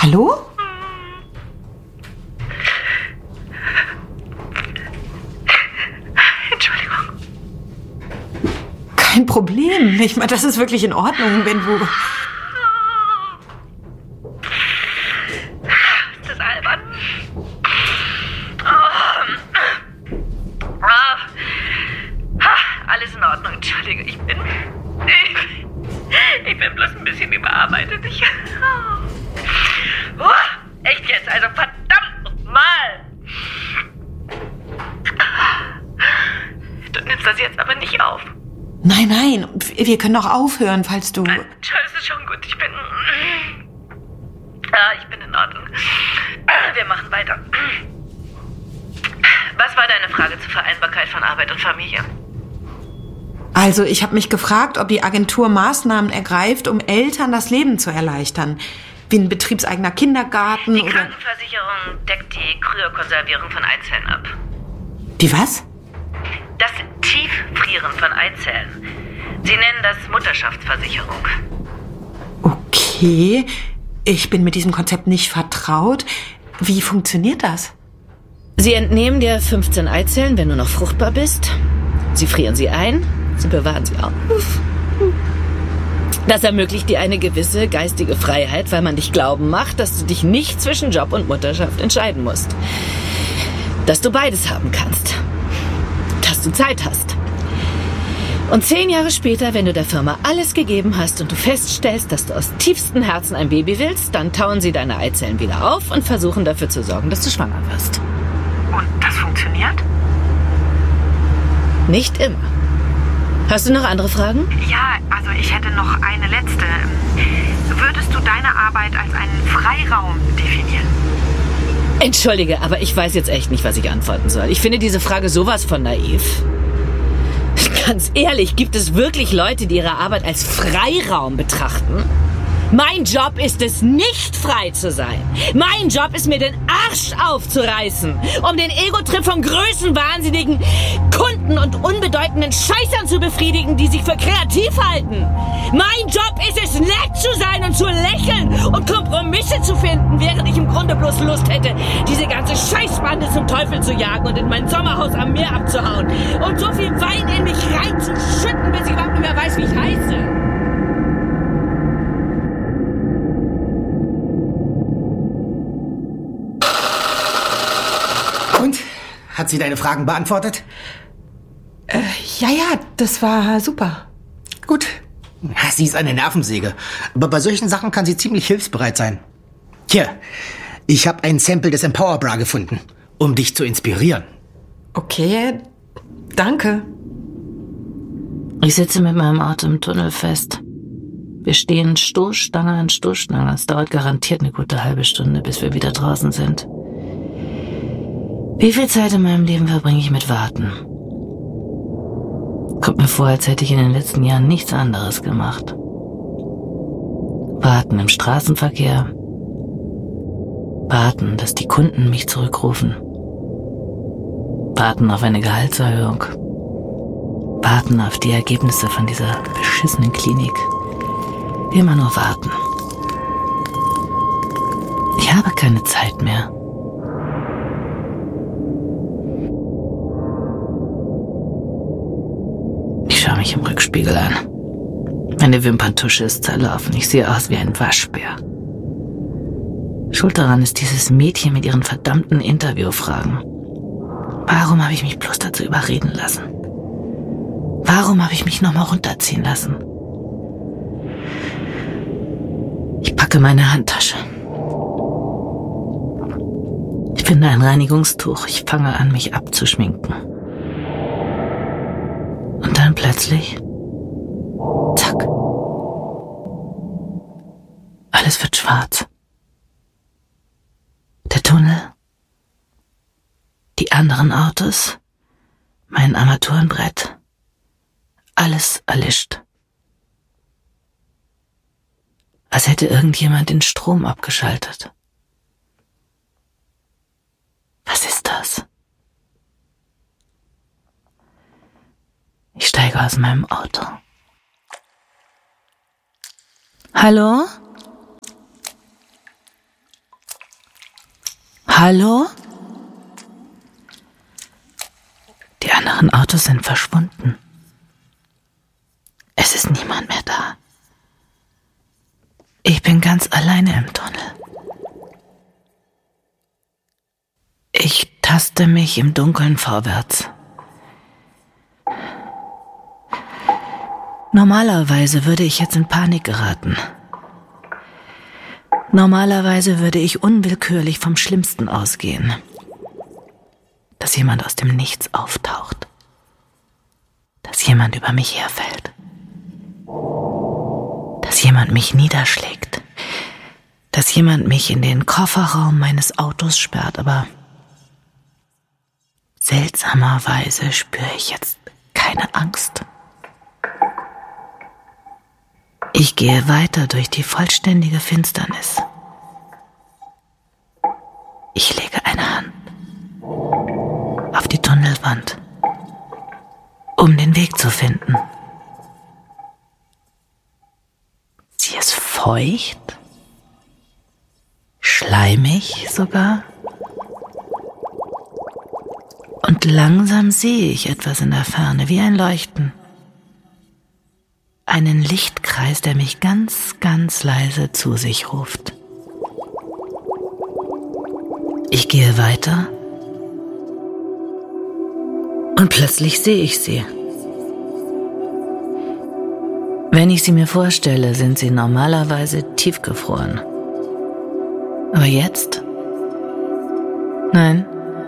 Hallo? Entschuldigung. Kein Problem. Ich meine, das ist wirklich in Ordnung, wenn du... Ist das albern? Alles in Ordnung, entschuldige. Ich bin bloß ein bisschen überarbeitet. Echt jetzt? Also verdammt nochmal! Du nimmst das jetzt aber nicht auf. Nein, wir können auch aufhören, falls du... Das ist schon gut, ich bin in Ordnung. Wir machen weiter. Was war deine Frage zur Vereinbarkeit von Arbeit und Familie? Also, ich habe mich gefragt, ob die Agentur Maßnahmen ergreift, um Eltern das Leben zu erleichtern. Wie ein betriebseigener Kindergarten Die oder... Krankenversicherung deckt die Kryokonservierung von Eizellen ab. Die was? Das Tieffrieren von Eizellen. Sie nennen das Mutterschaftsversicherung. Okay, ich bin mit diesem Konzept nicht vertraut. Wie funktioniert das? Sie entnehmen dir 15 Eizellen, wenn du noch fruchtbar bist. Sie frieren sie ein, sie bewahren sie auf. Das ermöglicht dir eine gewisse geistige Freiheit, weil man dich glauben macht, dass du dich nicht zwischen Job und Mutterschaft entscheiden musst. Dass du beides haben kannst. Dass du Zeit hast. Und 10 Jahre später, wenn du der Firma alles gegeben hast und du feststellst, dass du aus tiefstem Herzen ein Baby willst, dann tauen sie deine Eizellen wieder auf und versuchen dafür zu sorgen, dass du schwanger wirst. Und das funktioniert? Nicht immer. Hast du noch andere Fragen? Ja, also ich hätte noch eine letzte. Würdest du deine Arbeit als einen Freiraum definieren? Entschuldige, aber ich weiß jetzt echt nicht, was ich antworten soll. Ich finde diese Frage sowas von naiv. Ganz ehrlich, gibt es wirklich Leute, die ihre Arbeit als Freiraum betrachten? Mein Job ist es, nicht frei zu sein. Mein Job ist, mir den Arsch aufzureißen, um den Ego-Trip von größenwahnsinnigen Kunden und unbedeutenden Scheißern zu befriedigen, die sich für kreativ halten. Mein Job ist es, nett zu sein und zu lächeln und Kompromisse zu finden, während ich im Grunde bloß Lust hätte, diese ganze Scheißbande zum Teufel zu jagen und in mein Sommerhaus am Meer abzuhauen und so viel Wein in mich reinzuschütten, bis ich überhaupt nicht mehr weiß, wie ich heiße. Und? Hat sie deine Fragen beantwortet? Ja, das war super. Gut. Sie ist eine Nervensäge. Aber bei solchen Sachen kann sie ziemlich hilfsbereit sein. Hier, ich habe ein Sample des Empower Bra gefunden, um dich zu inspirieren. Okay, danke. Ich sitze mit meinem Auto im Tunnel fest. Wir stehen Stoßstange an Stoßstange. Es dauert garantiert eine gute halbe Stunde, bis wir wieder draußen sind. Wie viel Zeit in meinem Leben verbringe ich mit Warten? Kommt mir vor, als hätte ich in den letzten Jahren nichts anderes gemacht. Warten im Straßenverkehr. Warten, dass die Kunden mich zurückrufen. Warten auf eine Gehaltserhöhung. Warten auf die Ergebnisse von dieser beschissenen Klinik. Immer nur warten. Ich habe keine Zeit mehr. Ich schaue mich im Rückspiegel an. Meine Wimperntusche ist zerlaufen. Ich sehe aus wie ein Waschbär. Schuld daran ist dieses Mädchen mit ihren verdammten Interviewfragen. Warum habe ich mich bloß dazu überreden lassen? Warum habe ich mich nochmal runterziehen lassen? Ich packe meine Handtasche. Ich finde ein Reinigungstuch. Ich fange an, mich abzuschminken. Und dann plötzlich, zack, alles wird schwarz. Der Tunnel, die anderen Autos, mein Armaturenbrett, alles erlischt. Als hätte irgendjemand den Strom abgeschaltet. Was ist das? Ich steige aus meinem Auto. Hallo? Hallo? Die anderen Autos sind verschwunden. Es ist niemand mehr da. Ich bin ganz alleine im Tunnel. Ich taste mich im Dunkeln vorwärts. Normalerweise würde ich jetzt in Panik geraten. Normalerweise würde ich unwillkürlich vom Schlimmsten ausgehen. Dass jemand aus dem Nichts auftaucht. Dass jemand über mich herfällt. Dass jemand mich niederschlägt. Dass jemand mich in den Kofferraum meines Autos sperrt, aber seltsamerweise spüre ich jetzt keine Angst. Ich gehe weiter durch die vollständige Finsternis. Ich lege eine Hand auf die Tunnelwand, um den Weg zu finden. Sie ist feucht, schleimig sogar. Und langsam sehe ich etwas in der Ferne, wie ein Leuchten. Einen Lichtkreis, der mich ganz, ganz leise zu sich ruft. Ich gehe weiter und plötzlich sehe ich sie. Wenn ich sie mir vorstelle, sind sie normalerweise tiefgefroren. Aber jetzt? Nein.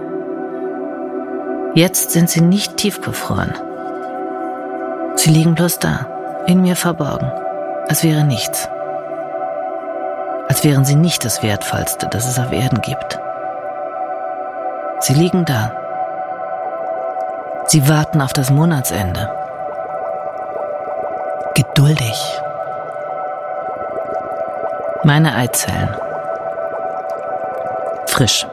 Jetzt sind sie nicht tiefgefroren. Sie liegen bloß da. In mir verborgen, als wäre nichts. Als wären sie nicht das Wertvollste, das es auf Erden gibt. Sie liegen da. Sie warten auf das Monatsende. Geduldig. Meine Eizellen. Frisch.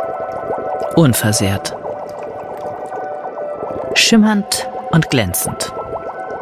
Unversehrt. Schimmernd und glänzend.